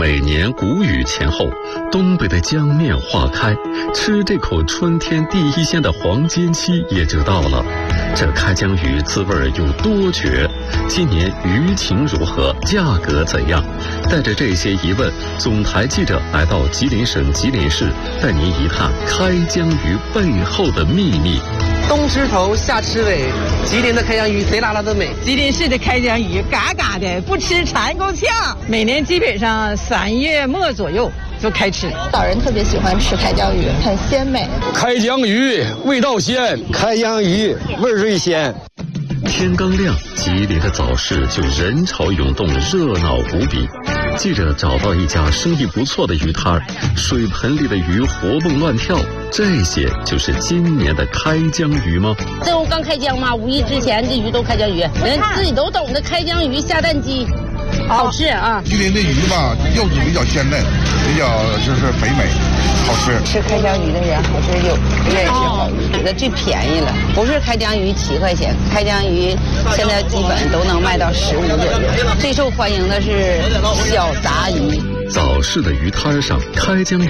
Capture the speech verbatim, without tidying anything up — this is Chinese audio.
每年谷雨前后，东北的江面化开，吃这口春天第一鲜的黄金期也就到了。这开江鱼滋味有多绝？今年鱼情如何？价格怎样？带着这些疑问，总台记者来到吉林省吉林市，带您一探开江鱼背后的秘密。 东吃头，下吃尾，吉林的开江鱼贼拉拉的美。 吉林市的开江鱼嘎嘎的，不吃馋够呛。每年基本上三月末左右就开吃。 老人特别喜欢吃开江鱼，很鲜美。 开江鱼味道鲜，开江鱼味儿最鲜。 天刚亮，吉林的早市就人潮涌动，热闹无比。记者找到一家生意不错的鱼摊儿，水盆里的鱼活蹦乱跳，这些就是今年的开江鱼吗？ 这不刚开江吗？五一之前这鱼都开江鱼，人自己都懂得开江鱼下蛋鸡，好吃啊！ 吉林的鱼吧，肉质比较鲜嫩，比较就是肥美，好吃。 吃开江鱼的人还是有，愿意吃好鱼，觉得最便宜了。不是开江鱼七块钱，开江鱼现在基本都能卖到十五左右。最受欢迎的是小杂鱼。 早市的鱼摊上，开江鱼